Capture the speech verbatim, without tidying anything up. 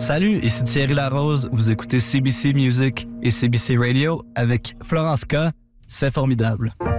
Salut, ici Thierry Larose. Vous écoutez C B C Music et C B C Radio avec Florence K. C'est formidable.